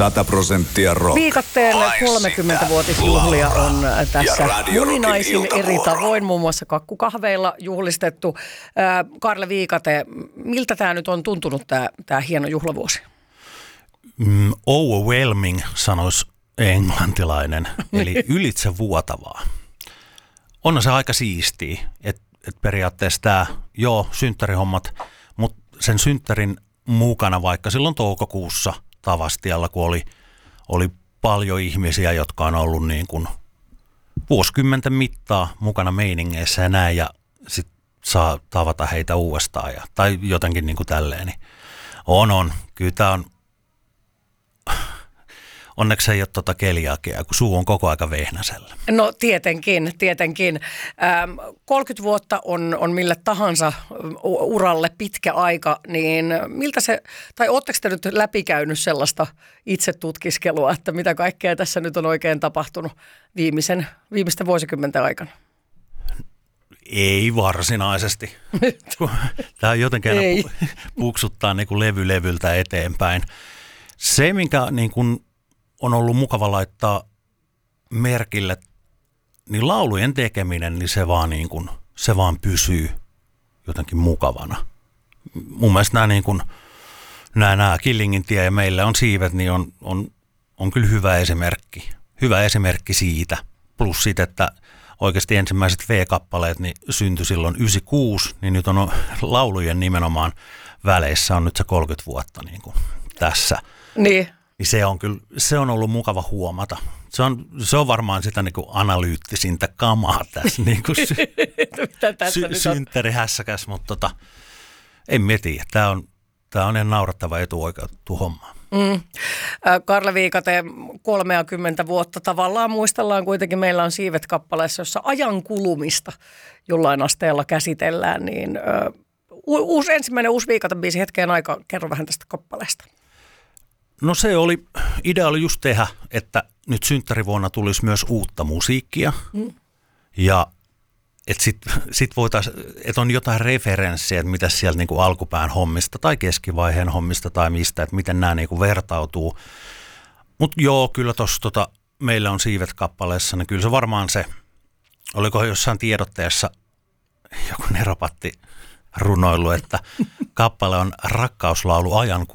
100% rock. Viikatteen 30-vuotisjuhlia on tässä moninaisin eri tavoin, muun muassa kakkukahveilla juhlistettu. Karle Viikate, miltä tämä nyt on tuntunut, tämä hieno juhlavuosi? Overwhelming, sanoisi englantilainen, eli ylitsevuotavaa. On se aika siistiä, että periaatteessa tämä, synttärihommat, mutta sen synttärin mukana vaikka silloin toukokuussa Tavastialla, kun oli paljon ihmisiä, jotka on ollut niin kuin vuosikymmenten mittaa mukana meiningeissä ja näin, ja sitten saa tavata heitä uudestaan, tai jotenkin niin kuin tälleen, niin on. Kyllä tämä on, onneksi ei ole keliakiaa, kun suu on koko aika vehnäsellä. No tietenkin. 30 vuotta on mille tahansa uralle pitkä aika, niin miltä se, tai ootteko te nyt läpikäynyt sellaista itsetutkiskelua, että mitä kaikkea tässä nyt on oikein tapahtunut viimeisten vuosikymmenten aikana? Ei varsinaisesti. Tämä jotenkin puksuttaa niin kuin levy levyltä eteenpäin. Se, minkä niin kuin on ollut mukava laittaa merkille, niin laulujen tekeminen, niin se vaan pysyy jotenkin mukavana. Mun mielestä nämä Killingin tie ja meillä on siivet, niin on kyllä hyvä esimerkki. Hyvä esimerkki siitä. Plus siitä, että oikeasti ensimmäiset V-kappaleet niin syntyi silloin 96, niin nyt on laulujen nimenomaan väleissä on nyt se 30 vuotta niin kuin tässä. Niin. Se on ollut mukava huomata. Se on varmaan sitä niin kuin analyyttisintä kamaa tässä niin kuin synttärihässäkäs, mutta en tiedä. Tämä on ihan naurattava etuoikeutettu homma. Karle Viikate, 30 vuotta tavallaan muistellaan kuitenkin. Meillä on siivet kappaleessa, jossa ajan kulumista jollain asteella käsitellään. Niin, ensimmäinen uusi Viikate-biisi hetkeen aikaa. Kerro vähän tästä kappaleesta. No idea oli just tehdä, että nyt synttärivuonna tulisi myös uutta musiikkia ja että sit voitaisiin, että on jotain referenssiä, että mitä sieltä niinku alkupään hommista tai keskivaiheen hommista tai mistä, että miten nämä niinku vertautuu. Mutta kyllä tuossa meillä on siivet kappaleessa, niin kyllä se varmaan se, oliko jossain tiedotteessa joku neropatti runoillut, että kappale on rakkauslaulu ajan